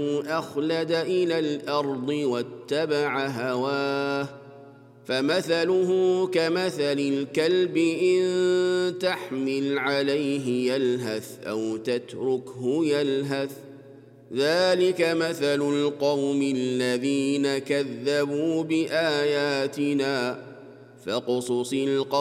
أخلد إلى الأرض واتبع هواه فمثله كمثل الكلب إن تحمل عليه يلهث أو تتركه يلهث ذلك مثل القوم الذين كذبوا بآياتنا فاقصص القصص